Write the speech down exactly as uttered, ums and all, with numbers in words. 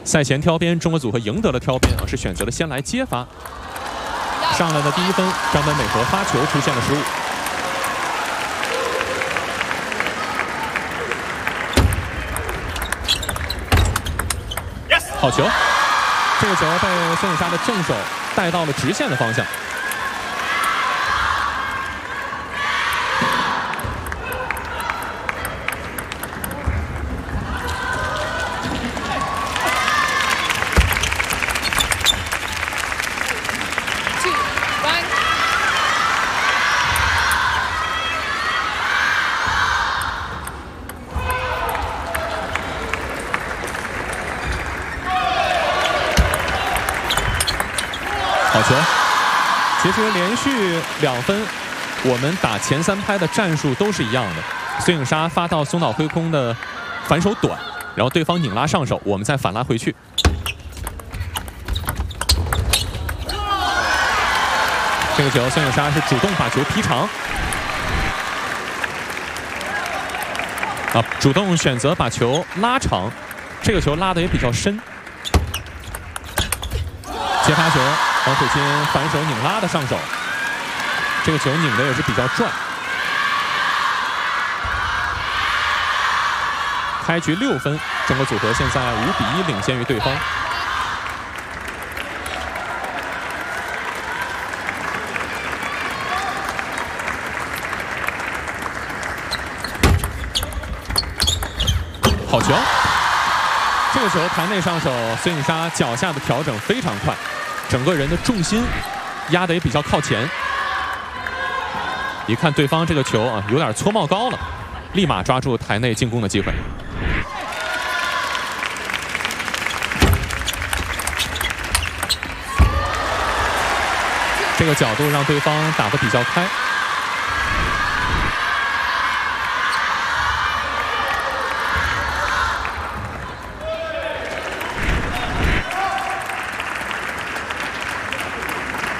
赛前挑边，中国组合赢得了挑边啊，是选择了先来接发。上来的第一分，张本美和发球出现了失误。好球！这个球被孙颖莎的正手带到了直线的方向。好球！其实连续两分，我们打前三拍的战术都是一样的。孙颖莎发到松岛辉空的反手短，然后对方拧拉上手，我们再反拉回去。这个球孙颖莎是主动把球劈长，啊，主动选择把球拉长，这个球拉得也比较深。接发球。王楚钦反手拧拉的上手，这个球拧的也是比较转。开局六分，中国组合现在五比一领先于对方。好球！这个球台内上手，孙颖莎脚下的调整非常快。整个人的重心压得也比较靠前，一看对方这个球啊有点搓帽高了，立马抓住台内进攻的机会。这个角度让对方打得比较开。